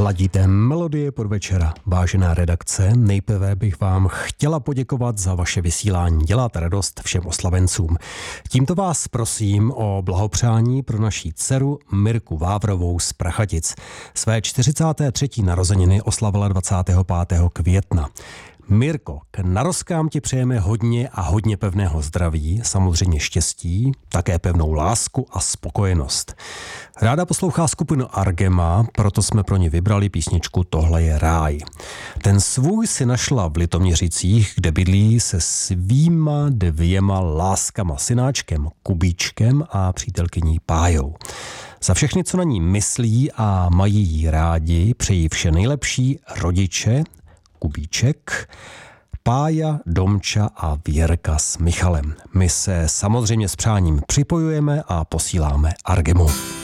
Ladíte Melodie podvečera, vážená redakce. Nejprve bych vám chtěla poděkovat za vaše vysílání. Děláte radost všem oslavencům. Tímto vás prosím o blahopřání pro naší dceru Mirku Vávrovou z Prachatic. Své 43. narozeniny oslavila 25. května. Mirko, k narozkám ti přejeme hodně a hodně pevného zdraví, samozřejmě štěstí, také pevnou lásku a spokojenost. Ráda poslouchá skupinu Argema, proto jsme pro ní vybrali písničku Tohle je ráj. Ten svůj si našla v Litoměřicích, kde bydlí se svýma 2 láskama, synáčkem Kubíčkem a přítelkyní Pájou. Za všechny, co na ní myslí a mají jí rádi, přejí vše nejlepší rodiče, Kubíček, Pája, Domča a Věrka s Michalem. My se samozřejmě s přáním připojujeme a posíláme Argemu.